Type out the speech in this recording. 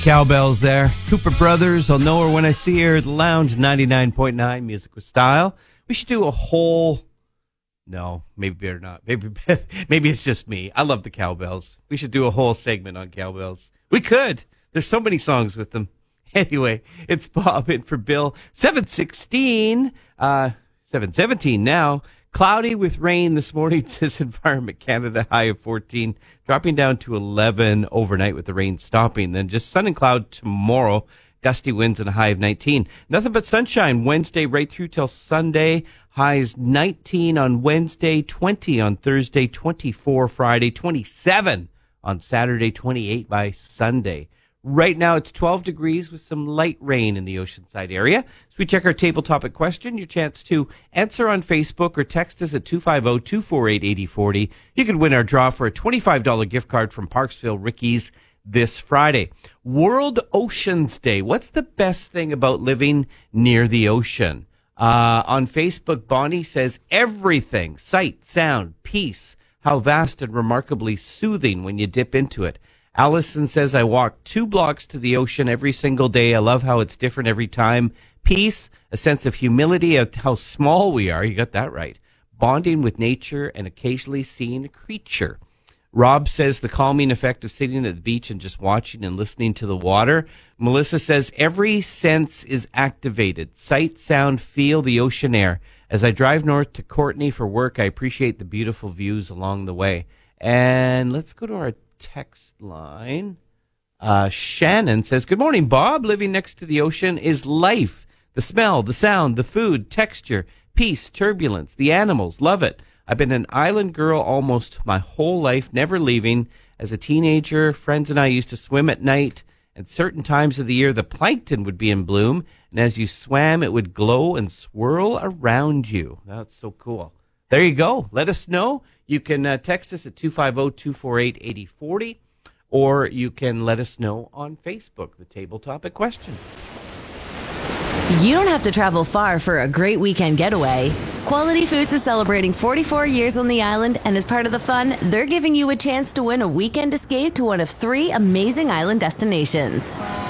Cowbells there. Cooper Brothers, I'll know her when I see her. The Lounge 99.9, Music with Style. We should do a whole... No, maybe better not. Maybe it's just me. I love the Cowbells. We should do a whole segment on Cowbells. We could. There's so many songs with them. Anyway, it's Bob in for Bill. 7:17 now. Cloudy with rain this morning, says Environment Canada, high of 14, dropping down to 11 overnight with the rain stopping. Then just sun and cloud tomorrow, gusty winds and a high of 19. Nothing but sunshine Wednesday right through till Sunday. Highs 19 on Wednesday, 20 on Thursday, 24 Friday, 27 on Saturday, 28 by Sunday. Right now, it's 12 degrees with some light rain in the Oceanside area. So we check our table topic question. Your chance to answer on Facebook or text us at 250-248-8040. You could win our draw for a $25 gift card from Parksville Ricky's this Friday. World Oceans Day. What's the best thing about living near the ocean? On Facebook, Bonnie says everything. Sight, sound, peace. How vast and remarkably soothing when you dip into it. Allison says, I walk 2 blocks to the ocean every single day. I love how it's different every time. Peace, a sense of humility of how small we are. You got that right. Bonding with nature and occasionally seeing a creature. Rob says the calming effect of sitting at the beach and just watching and listening to the water. Melissa says every sense is activated. Sight, sound, feel the ocean air. As I drive north to Courtenay for work, I appreciate the beautiful views along the way. And let's go to our text line. Shannon says, good morning, Bob. Living next to the ocean is life. The smell, the sound, the food, texture, peace, turbulence, the animals. Love it. I've been an island girl almost my whole life, never leaving. As a teenager, friends and I used to swim at night. At certain times of the year, the plankton would be in bloom. And as you swam, it would glow and swirl around you. That's so cool. There you go. Let us know. You can text us at 250-248-8040, or you can let us know on Facebook, the table topic question. You don't have to travel far for a great weekend getaway. Quality Foods is celebrating 44 years on the island, and as part of the fun, they're giving you a chance to win a weekend escape to one of 3 amazing island destinations.